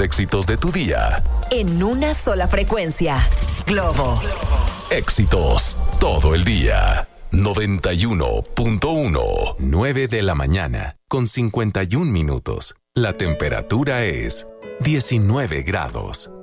éxitos de tu día. En una sola frecuencia. Globo. Éxitos todo el día. 91.1. 9 de la mañana, con 51 minutos. La temperatura es 19 grados.